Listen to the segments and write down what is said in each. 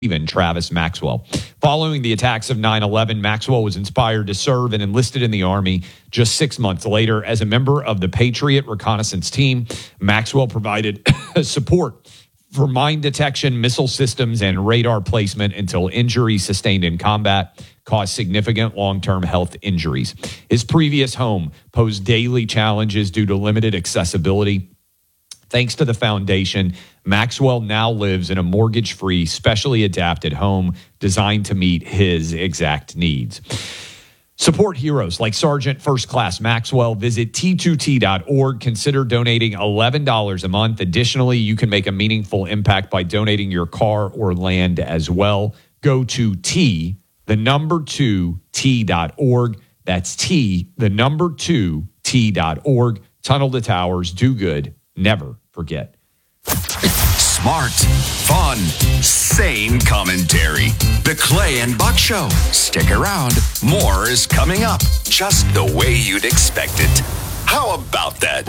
even Travis Maxwell. Following the attacks of 9/11, Maxwell was inspired to serve and enlisted in the Army. Just 6 months later, as a member of the Patriot reconnaissance team, Maxwell provided support for mine detection, missile systems, and radar placement until injuries sustained in combat caused significant long-term health injuries. His previous home posed daily challenges due to limited accessibility. Thanks to the foundation, Maxwell now lives in a mortgage-free, specially adapted home designed to meet his exact needs. Support heroes like Sergeant First Class Maxwell. Visit T2T.org. Consider donating $11 a month. Additionally, you can make a meaningful impact by donating your car or land as well. Go to T2T.org. That's T2T.org. Tunnel to Towers. Do good. Never forget. Smart, fun, sane commentary. The Clay and Buck Show. Stick around. More is coming up, just the way you'd expect it. How about that?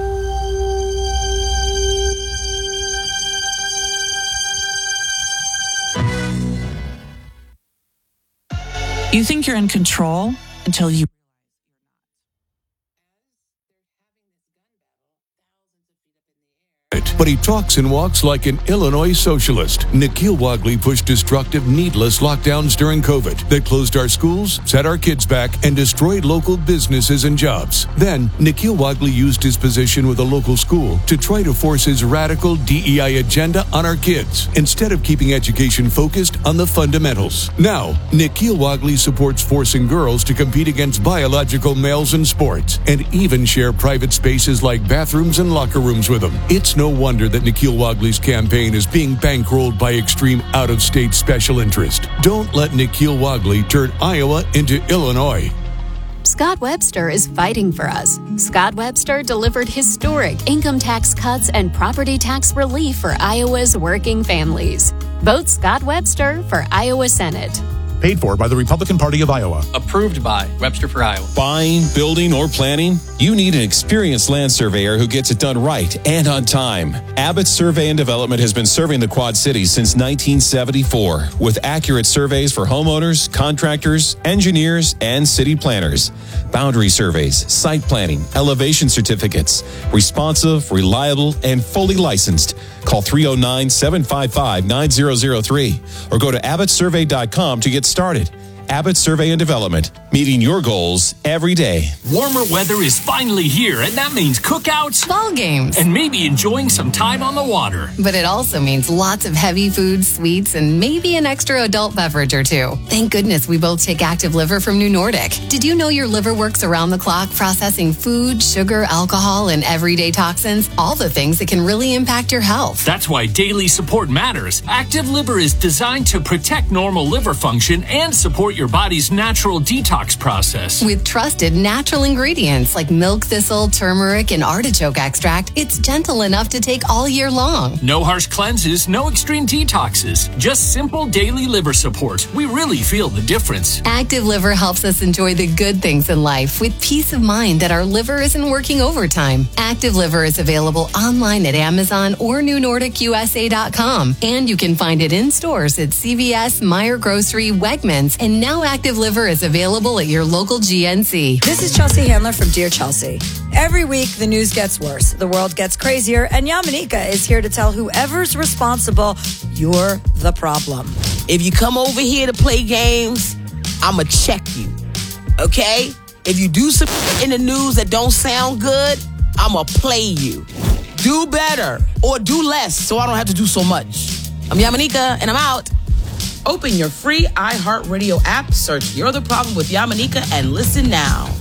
You think you're in control until you... But he talks and walks like an Illinois socialist. Nikhil Wagley pushed destructive, needless lockdowns during COVID that closed our schools, set our kids back, and destroyed local businesses and jobs. Then, Nikhil Wagley used his position with a local school to try to force his radical DEI agenda on our kids, instead of keeping education focused on the fundamentals. Now, Nikhil Wagley supports forcing girls to compete against biological males in sports, and even share private spaces like bathrooms and locker rooms with them. It's no wonder that Nikhil Wagley's campaign is being bankrolled by extreme out-of-state special interest. Don't let Nikhil Wagley turn Iowa into Illinois. Scott Webster is fighting for us. Scott Webster delivered historic income tax cuts and property tax relief for Iowa's working families. Vote Scott Webster for Iowa Senate. Paid for by the Republican Party of Iowa. Approved by Webster for Iowa. Buying, building, or planning? You need an experienced land surveyor who gets it done right and on time. Abbott Survey and Development has been serving the Quad Cities since 1974 with accurate surveys for homeowners, contractors, engineers, and city planners. Boundary surveys, site planning, elevation certificates. Responsive, reliable, and fully licensed. Call 309-755-9003 or go to abbottsurvey.com to get started. Abbott Survey and Development, meeting your goals every day. Warmer weather is finally here, and that means cookouts, ball games, and maybe enjoying some time on the water. But it also means lots of heavy foods, sweets, and maybe an extra adult beverage or two. Thank goodness we both take Active Liver from New Nordic. Did you know your liver works around the clock processing food, sugar, alcohol, and everyday toxins? All the things that can really impact your health. That's why daily support matters. Active Liver is designed to protect normal liver function and support your body's natural detox process. With trusted natural ingredients like milk thistle, turmeric, and artichoke extract, it's gentle enough to take all year long. No harsh cleanses, no extreme detoxes, just simple daily liver support. We really feel the difference. Active Liver helps us enjoy the good things in life with peace of mind that our liver isn't working overtime. Active Liver is available online at Amazon or NewNordicUSA.com, and you can find it in stores at CVS, Meijer Grocery, Wegmans, and now Active Liver is available at your local GNC. This is Chelsea Handler from Dear Chelsea. Every week, the news gets worse, the world gets crazier, and Yamanika is here to tell whoever's responsible, you're the problem. If you come over here to play games, I'ma check you, okay? If you do some in the news that don't sound good, I'ma play you. Do better or do less so I don't have to do so much. I'm Yamanika, and I'm out. Open your free iHeartRadio app, search You're the Problem with Yamanika, and listen now.